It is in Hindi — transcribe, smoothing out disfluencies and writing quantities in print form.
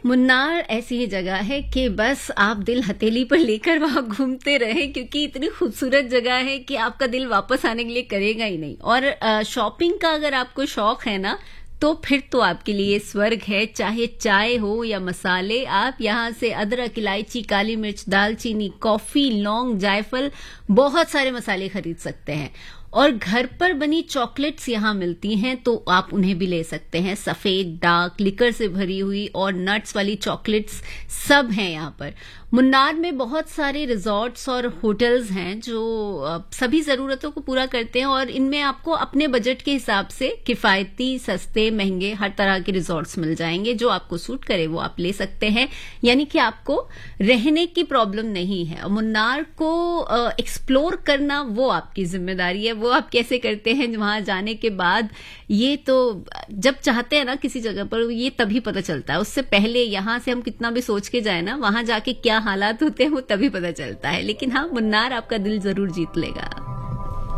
मुन्नार ऐसी ही जगह है कि बस आप दिल हथेली पर लेकर वहां घूमते रहे, क्योंकि इतनी खूबसूरत जगह है कि आपका दिल वापस आने के लिए करेगा ही नहीं। और शॉपिंग का अगर आपको शौक है ना, तो फिर तो आपके लिए स्वर्ग है। चाहे चाय हो या मसाले, आप यहाँ से अदरक, इलायची, काली मिर्च, दालचीनी, कॉफी, लौंग, जायफल, बहुत सारे मसाले खरीद सकते हैं। और घर पर बनी चॉकलेट्स यहाँ मिलती हैं, तो आप उन्हें भी ले सकते हैं। सफेद, डार्क, लिकर से भरी हुई और नट्स वाली चॉकलेट्स सब हैं यहाँ पर। मुन्नार में बहुत सारे रिजॉर्ट्स और होटल्स हैं जो सभी जरूरतों को पूरा करते हैं, और इनमें आपको अपने बजट के हिसाब से किफायती, सस्ते, महंगे हर तरह के रिजॉर्ट्स मिल जाएंगे। जो आपको सूट करे वो आप ले सकते हैं, यानी कि आपको रहने की प्रॉब्लम नहीं है। मुन्नार को एक्सप्लोर करना वो आपकी जिम्मेदारी है। वो आप कैसे करते हैं वहां जाने के बाद, ये तो जब चाहते हैं ना किसी जगह पर, ये तभी पता चलता है। उससे पहले यहां से हम कितना भी सोच के जाए ना, वहां जाके क्या हालात होते हैं वो तभी पता चलता है। लेकिन हाँ, मुन्नार आपका दिल जरूर जीत लेगा।